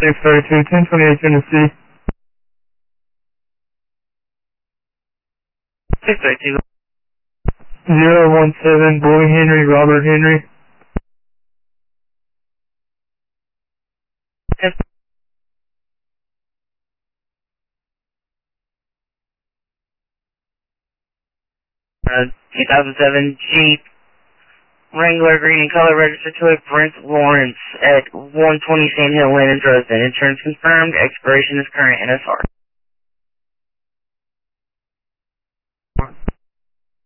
632, 1028 Tennessee. 632. 017, Boy Henry, Robert Henry. Yes. 2007 Jeep Wrangler, green in color, registered to a Brent Lawrence at 120 Sand Hill Lane in Dresden. Insurance confirmed. Expiration is current NSR.